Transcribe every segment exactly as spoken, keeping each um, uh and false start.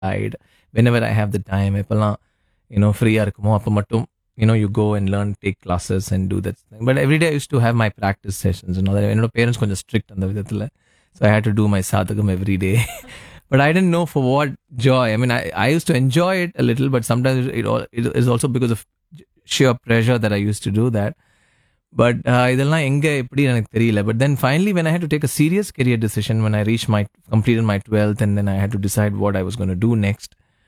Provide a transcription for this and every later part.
side. Whenever I have the time, எப்பெல்லாம் you know ஃப்ரீயா இருக்குமோ அப்போ மட்டும் you know you go and learn, take classes and do that thing. But every day I used to have my practice sessions. You know, என்னோட parents கொஞ்சம் strict அந்த விதத்துல, so I had to do my sadhagam every day. But I didn't know for what joy. I mean, I, I used to enjoy it a little, but sometimes it, all, it is also because of sheer pressure that I used to do that. But uh, இதெல்லாம் எங்க எப்படி எனக்கு தெரியல. But then finally when I had to take a serious career decision, when I reached my, completed my twelfth, and then I had to decide what I was going to do next,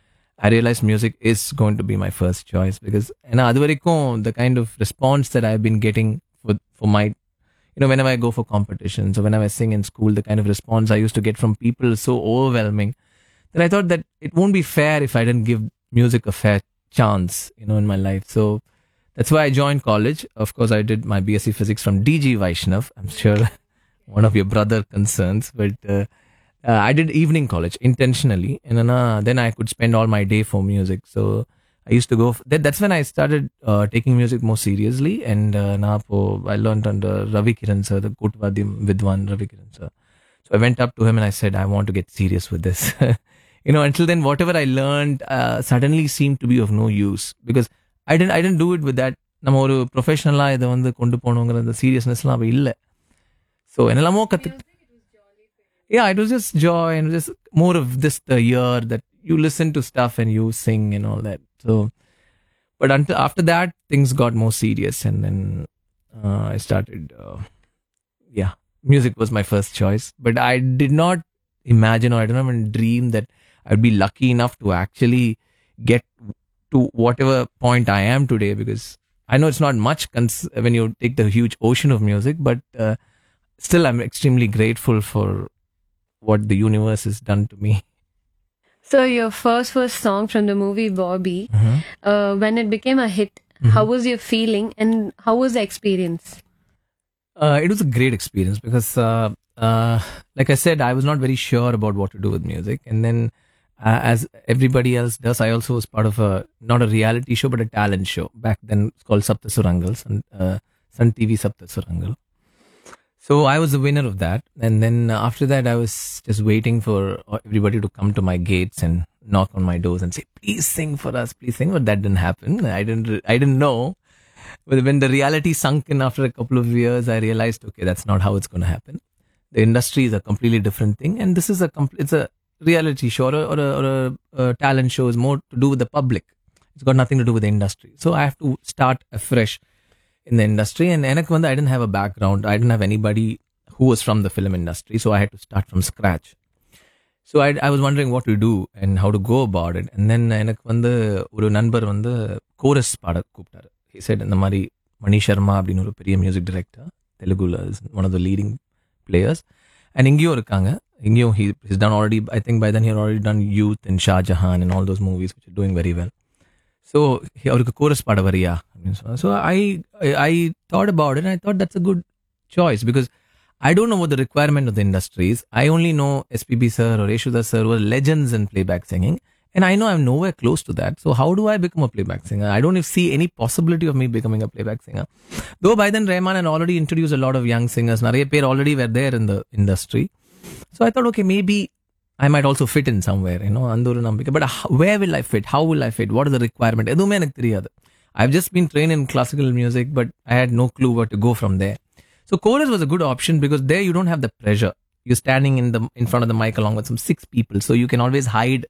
I realized music is going to be my first choice. Because ஏன்னா அது வரைக்கும் the kind of response that I've been getting for, for my, you know, whenever I go for competitions or whenever I sing in school, the kind of response I used to get from people is so overwhelming that I thought that it won't be fair if I didn't give music a fair chance, you know, in my life. So that's why I joined college. Of course, I did my B S c Physics from D G Vaishnav. I'm sure one of your brother concerns, but uh, uh, I did evening college intentionally, and then, uh, then I could spend all my day for music. So I used to go. F- that, that's when I started uh, taking music more seriously, and uh, na po, I learned under Ravi Kiran sir, the Kotvadim Vidwan Ravi Kiran sir. So I went up to him and I said, I want to get serious with this. You know, until then, whatever I learned uh, suddenly seemed to be of no use, because I didn't I didn't do it with that. நம்ம ஒரு ப்ரொஃபஷனலா இதை வந்து கொண்டு போகணுங்கிற அந்த சீரியஸ்னஸ்லாம் அப்போ இல்லை. So என்னெல்லாமோ கற்றுக்கிட்டு, yeah, it was just joy and just more of this the year that you listen to stuff and you sing and all that. So, but until after that, things got more serious, and then uh, I started. Uh, yeah, music was my first choice, but I did not imagine, or I did not even dream that I'd be lucky enough to actually get to whatever point I am today, because I know it's not much cons- when you take the huge ocean of music, but uh, still I'm extremely grateful for what the universe has done to me. So your first first song from the movie Bobby, Mhm. uh, when it became a hit, how was your feeling and how was the experience? Uh, it was a great experience because, uh, uh, like I said, I was not very sure about what to do with music. And then, uh, as everybody else does, I also was part of a, not a reality show, but a talent show. Back then, it's called Sapta Surangal, Sun, uh, Sun T V Sapta Surangal. So I was the winner of that. And then uh, after that, I was just waiting for everybody to come to my gates and knock on my doors and say, please sing for us, please sing. But that didn't happen. I didn't, I didn't know. But when the reality sunk in after a couple of years, I realized, okay, that's not how it's going to happen. The industry is a completely different thing, and this is a com- it's a reality show or, a, or, a, or a, a talent show is more to do with the public. It's got nothing to do with the industry. So I have to start afresh in the industry. And எனக்கு வந்து I didn't have a background. I didn't have anybody who was from the film industry, so I had to start from scratch. So I, I was wondering what to do and how to go about it. And then எனக்கு வந்து ஒரு நண்பர் வந்து chorus பாட கூப்பிட்டாரு. He said, இந்த மாதிரி மணி சர்மா அப்படின்னு ஒரு பெரிய மியூசிக் டைரக்டர், தெலுங்குல one of the leading players, and இங்கேயும் இருக்காங்க. இங்கேயும் he he's done already, I think by then he had already done Youth and Shah Jahan and all those movies which are doing very well. So அவருக்கு chorus பாட வரியா அப்படின்னு சொன்னார். So I, I I thought about it and I thought that's a good choice, because I don't know what the requirement of the industry is. I only know S P B sir or Yeshudas sir were legends in playback singing. And I know I'm nowhere close to that. So how do I become a playback singer? I don't see any possibility of me becoming a playback singer. Though by then Rahman had already introduced a lot of young singers. Nariya per already were there in the industry. So I thought, okay, maybe I might also fit in somewhere, you know, Anduru Nambika. But how, where will I fit? How will I fit? What is the requirement? Edume enak theriyadu. I've just been trained in classical music, but I had no clue where to go from there. So chorus was a good option because there you don't have the pressure. You're standing in the in front of the mic along with some six people, so you can always hide.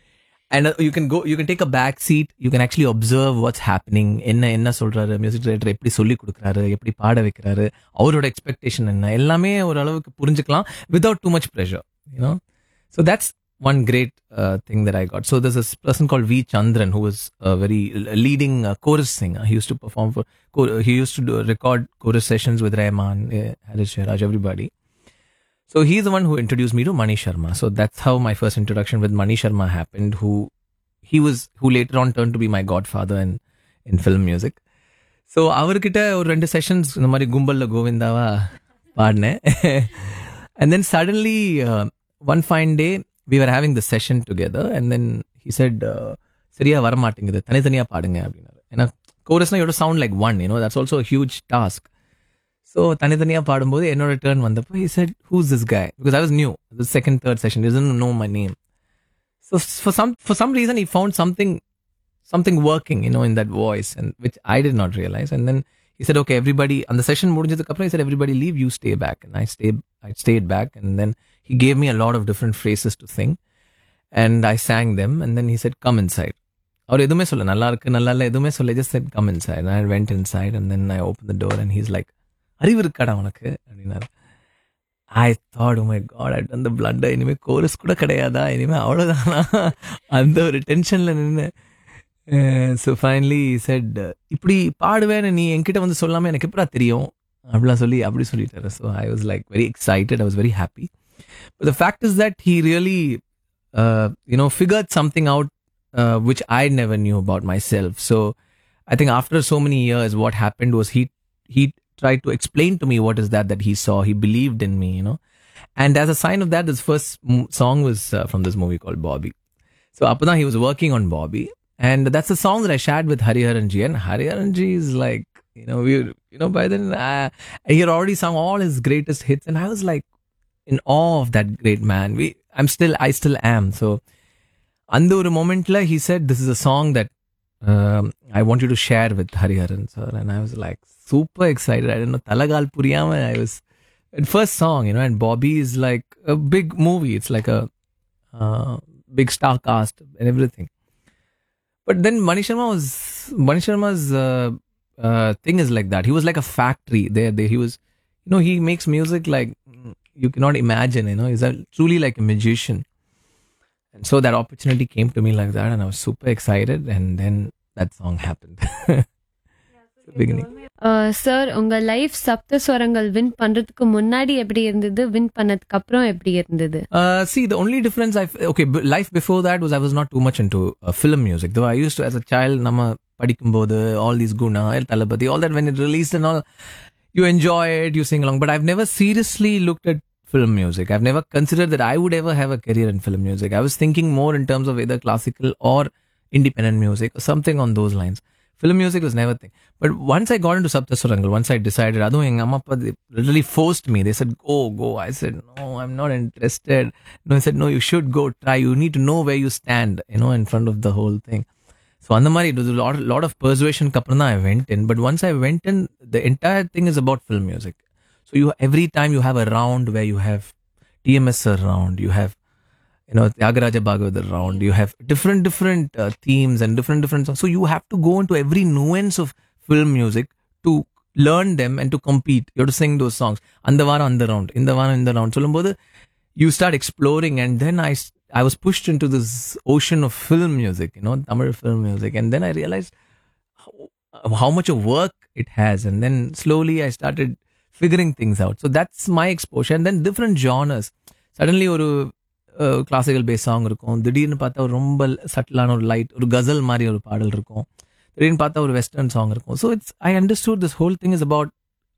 And uh, you can go, you can take a back seat, you can actually observe what's happening. என்ன என்ன சொல்றாரு music director, எப்படி சொல்லி கொடுக்குறாரு, எப்படி பாட வைக்கிறாரு, அவரோட எக்ஸ்பெக்டேஷன் என்ன, எல்லாமே ஒரு அளவுக்கு புரிஞ்சுக்கலாம் without too much pressure, you know. So that's one great uh, thing that I got. So there's a person called V Chandran who was a very leading uh, chorus singer. He used to perform for, he used to do, record chorus sessions with Rahman, uh, Haris Shairaj, everybody. So he's the one who introduced me to Mani Sharma. So that's how my first introduction with Mani Sharma happened, who he was, who later on turned to be my godfather in, in film music. So அவர்கிட்ட ஒரு ரெண்டு sessions இந்த மாதிரி கும்பல்ல கோவிந்தாவா பாடினேன். And then suddenly uh, one fine day we were having the session together, and then he said, uh, சரியா வர மாட்டேங்குது, தனித்தனியா பாடுங்க அப்படின்னாரு. ஏன்னா கோரஸ்னா யோட sound like one, you know, that's also a huge task. So தனித்தனியா பாடும்போது என்னோட டர்ன் வந்தப்போ he said, who's this guy? Because I was new, the second third session, he didn't know my name. So s- for some for some reason he found something something working, you know, in that voice, and which I did not realize. And then he said, okay, everybody on the session முடிஞ்சதுக்கு அப்புறம் he said, everybody leave, you stay back. And I stayed I stayed back, and then he gave me a lot of different phrases to sing, and I sang them, and then he said, come inside. அவர் எதுவுமே சொல்ல, நல்லா இருக்கு நல்லா இல்லை எதுவுமே சொல்ல, just said come inside. And I went inside, and then I opened the door, and he's like, அறிவு இருக்காடா உனக்கு அப்படின்னாரு. I thought, oh my god, I've done the blunder. இனிமே கோரஸ் கூட கிடையாதா, இனிமே அவ்வளோதானா, அந்த ஒரு டென்ஷன்ல நின்று. ஸோ ஃபைனலி செட், இப்படி பாடுவேன்னு நீ என்கிட்ட வந்து சொல்லாமல் எனக்கு எப்படா தெரியும் அப்படிலாம் சொல்லி அப்படி சொல்லிட்டாரு. So I was like very excited, I was very happy. But the fact is that he really you know figured something out which I never knew about myself. So I think after so many years, what happened was he he tried to explain to me what is that that he saw. He believed in me, you know. And as a sign of that, this first m- song was uh, from this movie called Bobby. So Apna, he was working on Bobby, and that's the song that I shared with Hariharan Ji. And Hariharan Ji is like, you know, we, you know, by then uh, he had already sung all his greatest hits, and I was like in awe of that great man. We, I'm still, I still am. So. அந்த ஒரு மொமெண்ட்ல he said, this is a song that um, I want you to share with Hariharan sir. And I was like super excited. I didn't know, talagal puriyama. I was at first song, you know, and Bobby is like a big movie. It's like a uh, big star cast and everything. But then Mani Sharma was Mani Sharma's uh, uh, thing is like that. He was like a factory there. there he was, you know, he makes music like you cannot imagine. You know, he's a, truly like a magician. And so that opportunity came to me like that, and I was super excited, and then that song happened. The beginning. Sir, உங்க life சப்த ஸ்வரங்கள் win பண்றதுக்கு முன்னாடி எப்படி இருந்தது, win பண்ணதுக்கு அப்புறம் எப்படி இருந்தது? Uh, see, the only difference I okay, b- life before that was I was not too much into uh, film music. Though I used to, as a child, nama padikumbodhu, all these Guna, El Talapati, all that when it released and all, you enjoy it, you sing along. But I've never seriously looked at film music. I've never considered that I would ever have a career in film music. I was thinking more in terms of either classical or independent music or something on those lines. Film music was never a thing. But once I got into Saptaswarangal, once I decided, Adu enga amma appa they literally forced me. They said, go, go. I said, no, I'm not interested. No, I said, no, you should go, try. You need to know where you stand, you know, in front of the whole thing. So on the Mari, it was a lot, lot of persuasion. Kaprana, I went in. But once I went in, the entire thing is about film music. So you every time you have a round where you have T M S round, you have, you know, Tyagaraja Bhagavath round, you have different different uh, themes and different different songs. So you have to go into every nuance of film music to learn them and to compete. You have to sing those songs. Andavara and the round, indavara in the round. So you start exploring, and then I I was pushed into this ocean of film music, you know, Tamil film music, and then I realized how, how much of work it has, and then slowly I started figuring things out. So that's my exposure. And then different genres. Suddenly ஒரு classical base song இருக்கும், திடீர்னு பார்த்தா ஒரு ரொம்ப சட்டிலான ஒரு light ஒரு கசல் மாதிரி ஒரு பாடல் இருக்கும், திடீர்னு பார்த்தா ஒரு வெஸ்டர்ன் சாங் இருக்கும். So it's I understood this whole thing is about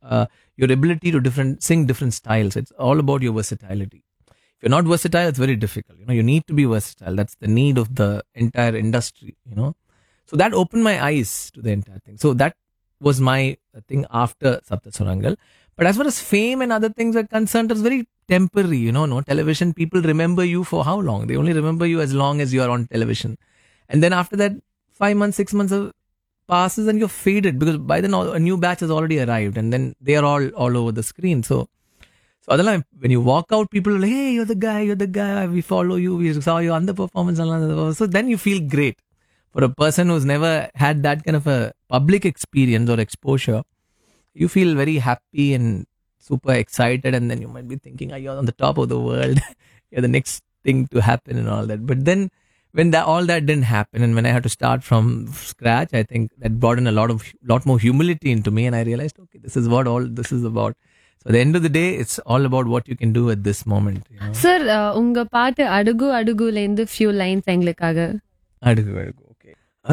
your ability to different Singh different styles. It's all about your வெர்சடைலிட்டி. If you're not versatile, it's very difficult. You know, you need to be versatile. That's the need of the entire industry, you know. So that opened my eyes to the entire thing. So that was my thing after Saptaswarangal. But as far as fame and other things are concerned, it's very temporary, you know, no television. People remember you for how long? They only remember you as long as you are on television. And then after that, five months, six months of passes and you're faded, because by then all, a new batch has already arrived, and then they are all, all over the screen. So, so adala, when you walk out, people are like, hey, you're the guy, you're the guy, we follow you, we saw you on the performance. So then you feel great. For a person who's never had that kind of a public experience or exposure, you feel very happy and super excited, and then you might be thinking, oh, you're on the top of the world, you're the next thing to happen and all that. But then when that all that didn't happen, and when I had to start from scratch, I think that brought in a lot of lot more humility into me, and I realized, okay, this is what all this is about. So at the end of the day, it's all about what you can do at this moment, you know? Sir, uh, unga paatu adugu adugula indu few lines engalukkaga. Adugu adugu